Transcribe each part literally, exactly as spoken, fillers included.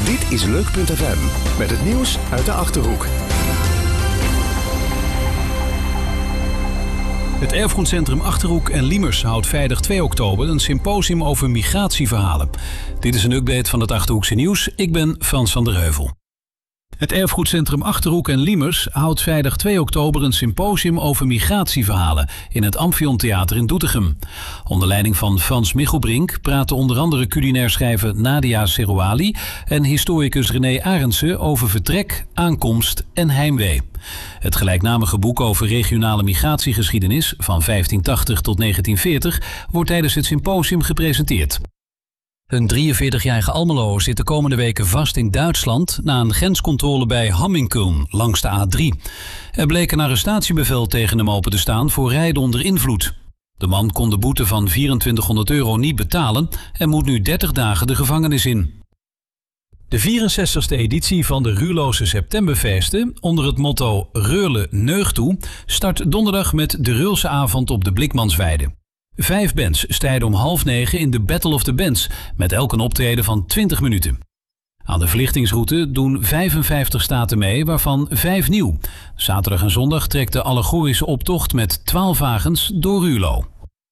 Dit is Leuk punt f m met het nieuws uit de Achterhoek. Het erfgoedcentrum Achterhoek en Liemers houdt vrijdag twee oktober een symposium over migratieverhalen. Dit is een update van het Achterhoekse nieuws. Ik ben Frans van der Heuvel. Het erfgoedcentrum Achterhoek en Liemers houdt vrijdag twee oktober een symposium over migratieverhalen in het Amphion-theater in Doetinchem. Onder leiding van Frans Michelbrink praten onder andere culinair schrijver Nadia Serouali en historicus René Arendse over vertrek, aankomst en heimwee. Het gelijknamige boek over regionale migratiegeschiedenis van vijftientachtig tot negentien veertig wordt tijdens het symposium gepresenteerd. Een drieënveertigjarige Almelo zit de komende weken vast in Duitsland na een grenscontrole bij Hamminkeln langs de A drie. Er bleek een arrestatiebevel tegen hem open te staan voor rijden onder invloed. De man kon de boete van vierentwintighonderd euro niet betalen en moet nu dertig dagen de gevangenis in. De vierenzestigste editie van de Ruurlose Septemberfeesten onder het motto Reurle Neug toe start donderdag met de Reulse avond op de Blikmansweide. Vijf bands strijden om half negen in de Battle of the Bands, met elk een optreden van twintig minuten. Aan de verlichtingsroute doen vijfenvijftig staten mee, waarvan vijf nieuw. Zaterdag en zondag trekt de allegorische optocht met twaalf wagens door Ruurlo.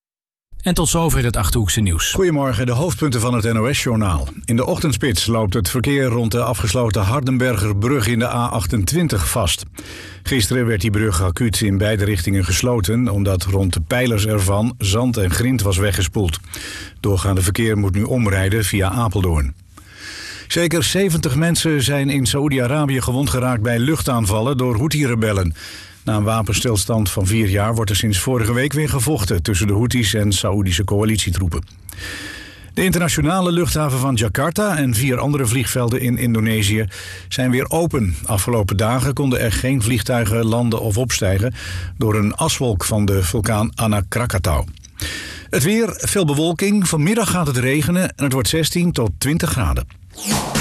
En tot zover het Achterhoekse nieuws. Goedemorgen, de hoofdpunten van het N O S-journaal. In de ochtendspits loopt het verkeer rond de afgesloten Hardenbergerbrug in de A achtentwintig vast. Gisteren werd die brug acuut in beide richtingen gesloten, omdat rond de pijlers ervan zand en grind was weggespoeld. Doorgaande verkeer moet nu omrijden via Apeldoorn. Zeker zeventig mensen zijn in Saoedi-Arabië gewond geraakt bij luchtaanvallen door Houthi-rebellen. Na een wapenstilstand van vier jaar wordt er sinds vorige week weer gevochten tussen de Houthis en Saoedische coalitietroepen. De internationale luchthaven van Jakarta en vier andere vliegvelden in Indonesië zijn weer open. Afgelopen dagen konden er geen vliegtuigen landen of opstijgen door een aswolk van de vulkaan Anak Krakatau. Het weer, veel bewolking. Vanmiddag gaat het regenen en het wordt zestien tot twintig graden.